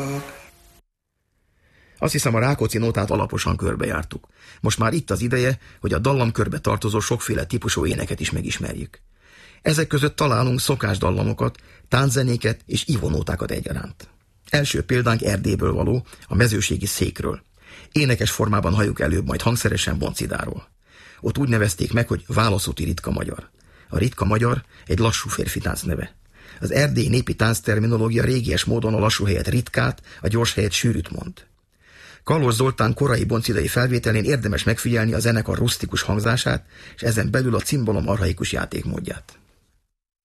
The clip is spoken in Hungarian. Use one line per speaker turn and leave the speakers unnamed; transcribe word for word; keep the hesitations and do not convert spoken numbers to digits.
Azt hiszem, a Rákóczi nótát alaposan körbejártuk. Most már itt az ideje, hogy a dallamkörbe tartozó sokféle típusú éneket is megismerjük. Ezek között találunk szokásdallamokat, tánczenéket és ivónótákat egyaránt. Első példánk Erdélyből való, a mezőségi székről. Énekes formában halljuk előbb, majd hangszeresen Boncidáról. Ott úgy nevezték meg, hogy válaszúti ritka magyar. A ritka magyar egy lassú férfi tánc neve. Az erdélyi népi táncterminológia régies módon a lassú helyett ritkát, a gyors helyett sűrűt mond. Kalóz Zoltán korai boncidai felvételén érdemes megfigyelni a zenekar rusztikus hangzását, és ezen belül a cimbalom archaikus játékmódját.